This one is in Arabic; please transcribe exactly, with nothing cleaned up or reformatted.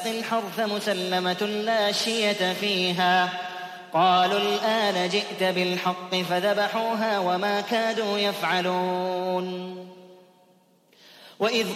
الحرث مسلمة لا شية فيها قالوا الآن جئت بالحق فذبحوها وما كادوا يفعلون. وإذ